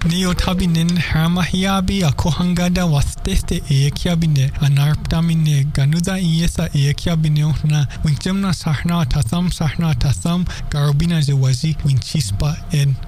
Neotabinen Harmahiabi a Kohangada was teste Ekiabine, Anarptamine, Ganuda Iesa Ekiabine, Winchemna Sahna Tasam Sahna Tasam, Garubina Zewazi, Winchispa, and